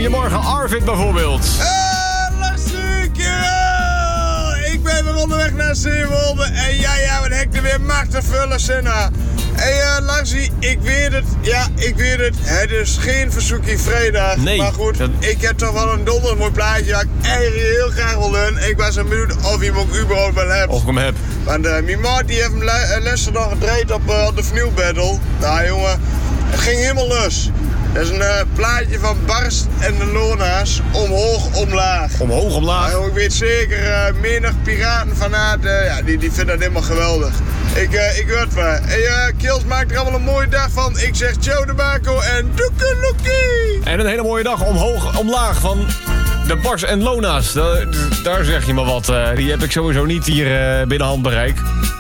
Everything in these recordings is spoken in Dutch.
Goedemorgen, Arvid bijvoorbeeld. Lassie, kerel! Ik ben weer onderweg naar Zeewolde en ja, wat heb ik er weer machtig vullen zinnen. Hey Lassie, ik weet het. Ja, ik weet het. Het is geen verzoekje vrijdag. Nee. Maar goed, ik heb toch wel een donders mooi plaatje waar ik eigenlijk heel graag wil doen. Ik was een benieuwd of je hem ook überhaupt wel hebt. Of ik hem heb. Want mijn maat die heeft hem lessen nog gedraaid op de Vinyl Battle. Nou jongen, het ging helemaal los. Dat is een plaatje van Barst en de Lona's, omhoog, omlaag. Omhoog, omlaag. Nou, ik weet zeker, menig piratenfanaten, die vinden dat helemaal geweldig. Ik hoor het wel. Hey, Kils maakt er allemaal een mooie dag van. Ik zeg ciao de Baco en doekeloekie. En een hele mooie dag omhoog, omlaag van de Bars en Lona's. Daar zeg je maar wat. Die heb ik sowieso niet hier binnen handbereik.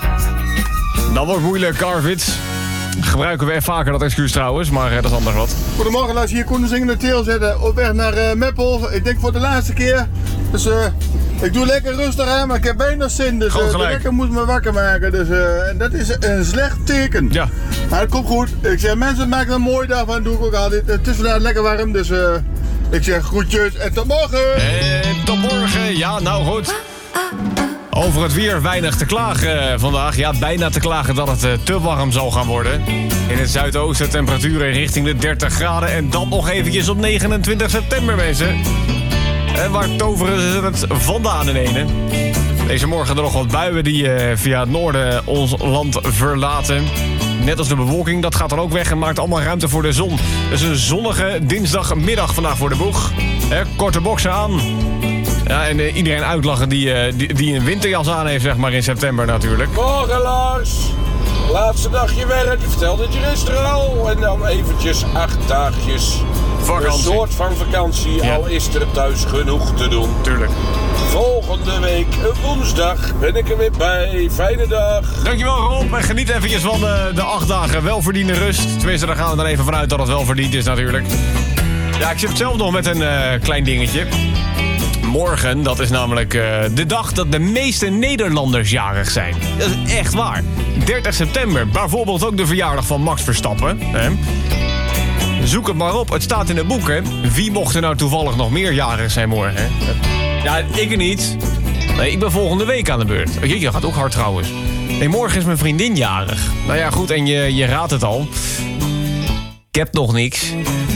Dat wordt moeilijk, Arvid. Gebruiken we vaker dat excuus trouwens, maar dat is anders wat. Goedemorgen, laat je hier Koen de Zingende Teel zetten. Op weg naar Meppel. Ik denk voor de laatste keer. Dus ik doe lekker rustig aan, maar ik heb weinig zin. Dus de wekker moet me wakker maken. Dus en dat is een slecht teken. Ja. Maar het komt goed. Ik zeg, mensen maken er een mooie dag van. Dat doe ik ook altijd. Het is vandaag lekker warm, dus ik zeg groetjes en tot morgen. En tot morgen. Ja, nou goed. Over het weer weinig te klagen vandaag. Ja, bijna te klagen dat het te warm zal gaan worden. In het zuidoosten temperaturen richting de 30 graden. En dan nog eventjes op 29 september, mensen. En waar toveren ze het vandaan in ene? Deze morgen er nog wat buien die via het noorden ons land verlaten. Net als de bewolking, dat gaat dan ook weg en maakt allemaal ruimte voor de zon. Dus een zonnige dinsdagmiddag vandaag voor de boeg. Korte boksen aan. Ja, en iedereen uitlachen die een winterjas aan heeft, zeg maar, in september natuurlijk. Morgen Lars, laatste dagje werk, vertel dat je gisteren al. En dan eventjes 8 dagjes. Vakantie. Een soort van vakantie, Ja. al is er thuis genoeg te doen. Tuurlijk. Volgende week, woensdag, ben ik er weer bij. Fijne dag. Dankjewel Rob en geniet eventjes van de 8 dagen welverdiende rust. Tenminste, daar gaan we dan even vanuit dat het welverdiend is natuurlijk. Ja, ik zit zelf nog met een klein dingetje. Morgen, dat is namelijk de dag dat de meeste Nederlanders jarig zijn. Dat is echt waar. 30 september, bijvoorbeeld ook de verjaardag van Max Verstappen. Hè? Zoek het maar op, het staat in de boeken. Wie mocht er nou toevallig nog meer jarig zijn morgen? Hè? Ja, ik niet. Nee, ik ben volgende week aan de beurt. Jeetje, dat gaat ook hard trouwens. Nee, morgen is mijn vriendin jarig. Nou ja, goed, en je raadt het al. Ik heb nog niks.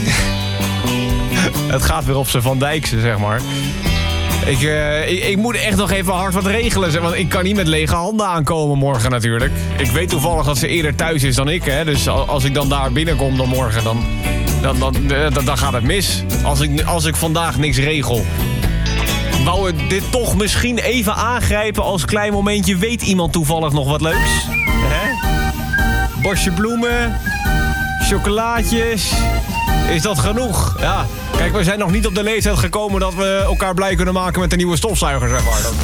Het gaat weer op z'n Van Dijkse, zeg maar. Ik moet echt nog even hard wat regelen, zeg, want ik kan niet met lege handen aankomen morgen natuurlijk. Ik weet toevallig dat ze eerder thuis is dan ik, hè. Dus als ik dan daar binnenkom dan morgen, dan gaat het mis. Als ik vandaag niks regel. Wou we dit toch misschien even aangrijpen als klein momentje? Weet iemand toevallig nog wat leuks? Hè? Bosje bloemen, chocolaatjes. Is dat genoeg? Ja. Kijk, we zijn nog niet op de leeftijd gekomen dat we elkaar blij kunnen maken met een nieuwe stofzuiger, zeg maar.